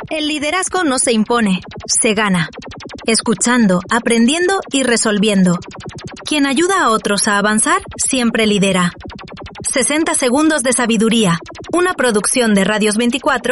El liderazgo no se impone, se gana. Escuchando, aprendiendo y resolviendo. Quien ayuda a otros a avanzar, siempre lidera. 60 segundos de sabiduría. Una producción de Radios 24